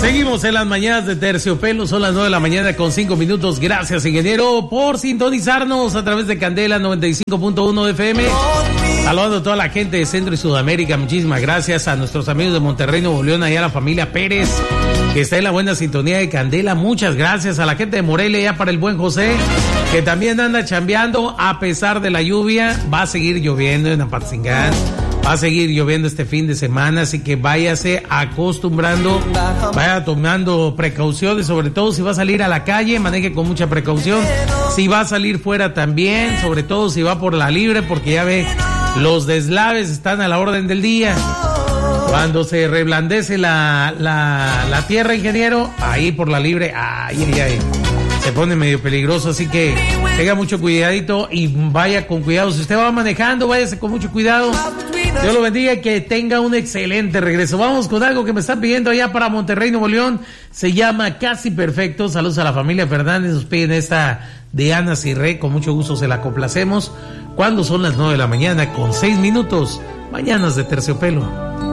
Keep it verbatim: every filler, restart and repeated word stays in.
Seguimos en las mañanas de Terciopelo, son las nueve de la mañana con cinco minutos. Gracias, ingeniero, por sintonizarnos a través de Candela noventa y cinco punto uno F M. Saludando a toda la gente de Centro y Sudamérica, muchísimas gracias a nuestros amigos de Monterrey, Nuevo León, allá a la familia Pérez, que está en la buena sintonía de Candela. Muchas gracias a la gente de Morelia, ya para el buen José, que también anda chambeando a pesar de la lluvia. Va a seguir lloviendo en Apatzingán. Va a seguir lloviendo este fin de semana, así que váyase acostumbrando, vaya tomando precauciones, sobre todo si va a salir a la calle, maneje con mucha precaución. Si va a salir fuera también, sobre todo si va por la libre, porque ya ve, los deslaves están a la orden del día. Cuando se reblandece la, la, la tierra, ingeniero, ahí por la libre, ay, ay, ay, se pone medio peligroso, así que tenga mucho cuidadito y vaya con cuidado. Si usted va manejando, váyase con mucho cuidado. Dios lo bendiga y que tenga un excelente regreso. Vamos con algo que me están pidiendo allá para Monterrey, Nuevo León. Se llama Casi Perfecto. Saludos a la familia Fernández. Nos piden esta de Ana Cirré. Con mucho gusto se la complacemos. Cuando son las nueve de la mañana con seis minutos. Mañanas de Terciopelo.